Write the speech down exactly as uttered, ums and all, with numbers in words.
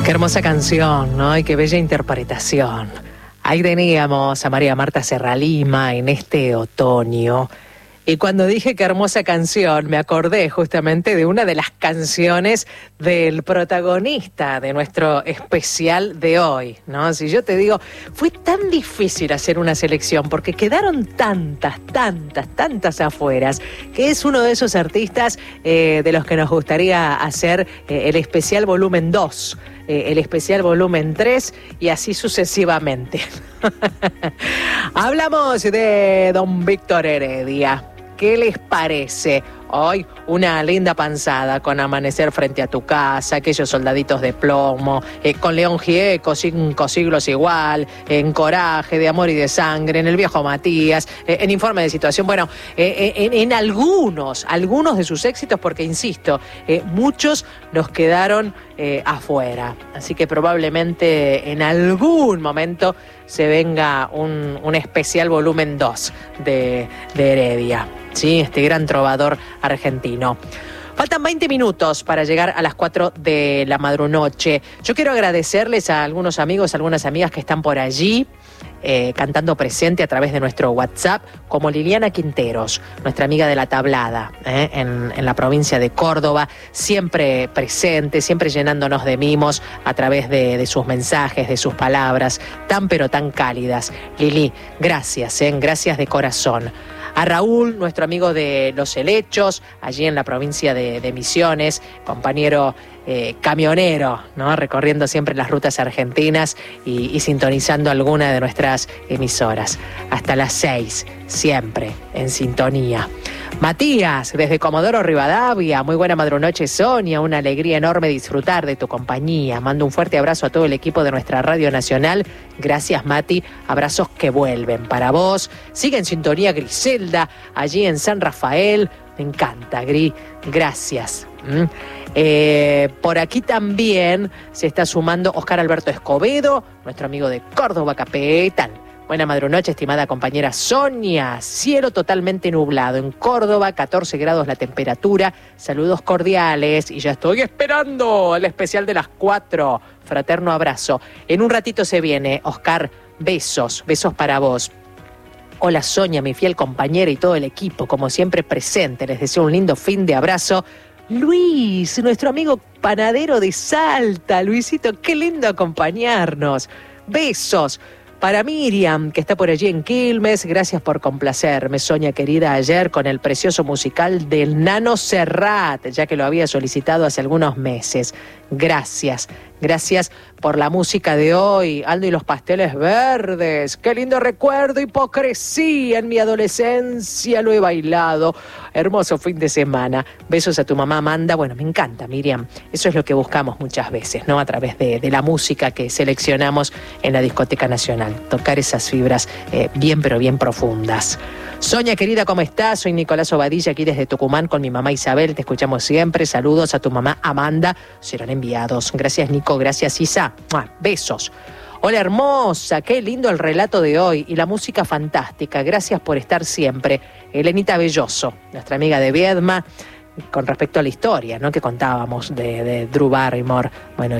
Qué hermosa canción, ¿no? Y qué bella interpretación. Ahí teníamos a María Marta Serralima en este otoño. Y cuando dije qué hermosa canción, me acordé justamente de una de las canciones del protagonista de nuestro especial de hoy, ¿no? Si yo te digo, fue tan difícil hacer una selección porque quedaron tantas, tantas, tantas afueras, que es uno de esos artistas eh, de los que nos gustaría hacer eh, el especial volumen dos, eh, el especial volumen tres y así sucesivamente. Hablamos de don Víctor Heredia. ¿Qué les parece? Hoy una linda panzada con Amanecer frente a tu casa, aquellos soldaditos de plomo, eh, con León Gieco, cinco siglos igual, en Coraje, de amor y de sangre, en El viejo Matías, eh, en Informe de situación. Bueno, eh, en, en algunos, algunos de sus éxitos, porque insisto, eh, muchos nos quedaron eh, afuera. Así que probablemente en algún momento se venga un, un especial volumen dos de, de Heredia. Sí, este gran trovador argentino. Faltan veinte minutos para llegar a las cuatro de la madrunoche. Yo quiero agradecerles a algunos amigos, algunas amigas que están por allí eh, cantando presente a través de nuestro WhatsApp, como Liliana Quinteros, nuestra amiga de la Tablada, eh, en, en la provincia de Córdoba, siempre presente, siempre llenándonos de mimos a través de, de sus mensajes, de sus palabras, tan pero tan cálidas. Lili, gracias, eh, gracias de corazón. A Raúl, nuestro amigo de Los Helechos, allí en la provincia de, de Misiones, compañero eh, camionero, ¿no? Recorriendo siempre las rutas argentinas y, y sintonizando alguna de nuestras emisoras. Hasta las seis, siempre en sintonía. Matías, desde Comodoro Rivadavia, muy buena madrunoche, Sonia, una alegría enorme disfrutar de tu compañía. Mando un fuerte abrazo a todo el equipo de nuestra Radio Nacional. Gracias, Mati, abrazos que vuelven para vos. Sigue en sintonía Griselda, allí en San Rafael. Me encanta, Gri, gracias. ¿Mm? Eh, por aquí también se está sumando Oscar Alberto Escobedo, nuestro amigo de Córdoba Capital. Buena madrunoche, estimada compañera Sonia. Cielo totalmente nublado en Córdoba, catorce grados la temperatura. Saludos cordiales y ya estoy esperando el especial de las cuatro. Fraterno abrazo. En un ratito se viene, Oscar, besos, besos para vos. Hola Sonia, mi fiel compañera y todo el equipo, como siempre presente. Les deseo un lindo fin de abrazo. Luis, nuestro amigo panadero de Salta. Luisito, qué lindo acompañarnos. Besos. Para Miriam, que está por allí en Quilmes, gracias por complacerme, Sonia querida, ayer con el precioso musical del Nano Serrat, ya que lo había solicitado hace algunos meses. Gracias, gracias por la música de hoy. Aldo y los pasteles verdes, qué lindo recuerdo, hipocresía, en mi adolescencia lo he bailado. Hermoso fin de semana. Besos a tu mamá Amanda. Bueno, me encanta, Miriam. Eso es lo que buscamos muchas veces, ¿no? A través de, de la música que seleccionamos en la Discoteca Nacional. Tocar esas fibras eh, bien, pero bien profundas. Sonia, querida, ¿cómo estás? Soy Nicolás Obadilla, aquí desde Tucumán con mi mamá Isabel. Te escuchamos siempre. Saludos a tu mamá Amanda. Serán enviados. Gracias, Nico. Gracias, Isa. ¡Mua! Besos. Hola, hermosa. Qué lindo el relato de hoy y la música fantástica. Gracias por estar siempre. Elenita Belloso, nuestra amiga de Viedma, con respecto a la historia, ¿no? Que contábamos de, de Drew Barrymore. Bueno,